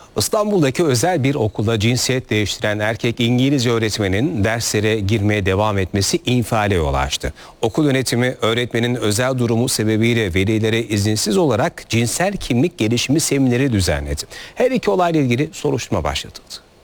İstanbul'daki özel bir okulda cinsiyet değiştiren erkek İngilizce öğretmenin derslere girmeye devam etmesi infiale yol açtı. Okul yönetimi öğretmenin özel durumu sebebiyle velilere izinsiz olarak cinsel kimlik gelişimi semineri düzenledi. Her iki olayla ilgili soruşturma başlatıldı.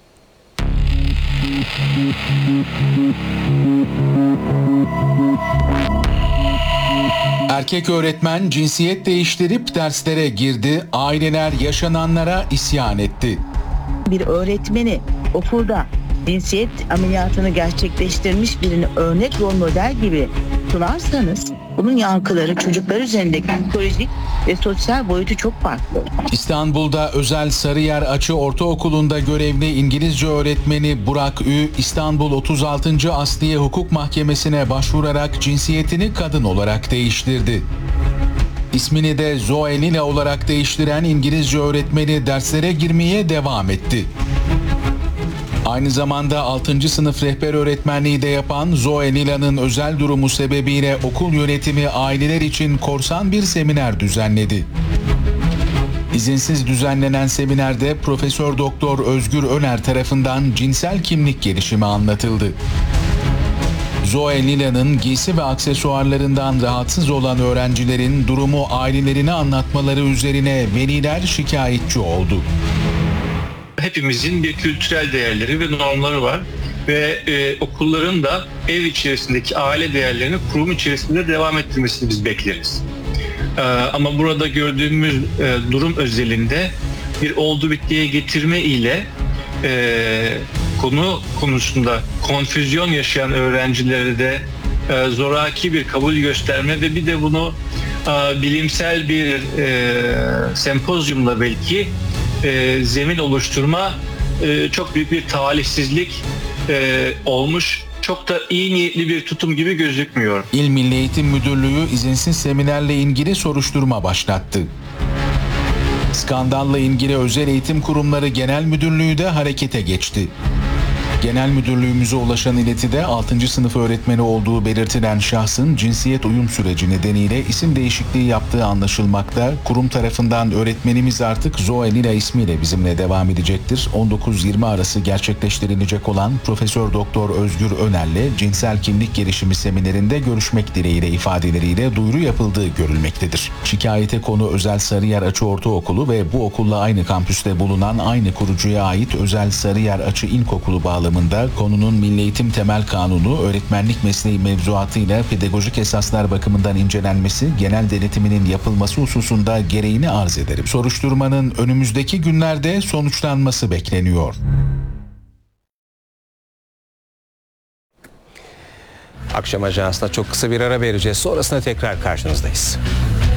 Erkek öğretmen cinsiyet değiştirip derslere girdi, aileler yaşananlara isyan etti. Bir öğretmeni okulda cinsiyet ameliyatını gerçekleştirmiş birini örnek rol model gibi sunarsanız bunun yankıları çocuklar üzerindeki psikolojik ve sosyal boyutu çok farklı. İstanbul'da özel Sarıyer Açı Ortaokulu'nda görevli İngilizce öğretmeni Burak Ü, İstanbul 36. Asliye Hukuk Mahkemesi'ne başvurarak cinsiyetini kadın olarak değiştirdi. İsmini de Zoe Lila olarak değiştiren İngilizce öğretmeni derslere girmeye devam etti. Aynı zamanda 6. sınıf rehber öğretmenliği de yapan Zoe Lila'nın özel durumu sebebiyle okul yönetimi aileler için korsan bir seminer düzenledi. İzinsiz düzenlenen seminerde Profesör Doktor Özgür Öner tarafından cinsel kimlik gelişimi anlatıldı. Zoe Lila'nın giysi ve aksesuarlarından rahatsız olan öğrencilerin durumu ailelerine anlatmaları üzerine veliler şikayetçi oldu. Hepimizin bir kültürel değerleri ve normları var ve okulların da ev içerisindeki aile değerlerini kurum içerisinde devam ettirmesini biz bekleriz. Ama burada gördüğümüz durum özelinde bir oldu bittiye getirme ile konu konusunda konfüzyon yaşayan öğrencilere de zoraki bir kabul gösterme ve bir de bunu bilimsel bir sempozyumla belki zemin oluşturma çok büyük bir talihsizlik olmuş. Çok da iyi niyetli bir tutum gibi gözükmüyor. İl Milli Eğitim Müdürlüğü izinsiz seminerle ilgili soruşturma başlattı. Skandalla ilgili Özel Eğitim Kurumları Genel Müdürlüğü de harekete geçti. Genel müdürlüğümüze ulaşan iletide 6. sınıf öğretmeni olduğu belirtilen şahsın cinsiyet uyum süreci nedeniyle isim değişikliği yaptığı anlaşılmakta. Kurum tarafından öğretmenimiz artık Zoe Lila ismiyle bizimle devam edecektir. 19-20 arası gerçekleştirilecek olan Profesör Doktor Özgür Öner'le cinsel kimlik gelişimi seminerinde görüşmek dileğiyle ifadeleriyle duyuru yapıldığı görülmektedir. Şikayete konu Özel Sarıyer Açı Ortaokulu ve bu okulla aynı kampüste bulunan aynı kurucuya ait Özel Sarıyer Açı İlkokulu bağlamında konunun Milli Eğitim Temel Kanunu, öğretmenlik mesleği mevzuatıyla pedagojik esaslar bakımından incelenmesi, genel denetiminin yapılması hususunda gereğini arz ederim. Soruşturmanın önümüzdeki günlerde sonuçlanması bekleniyor. Akşam Ajansı'na çok kısa bir ara vereceğiz. Sonrasında tekrar karşınızdayız.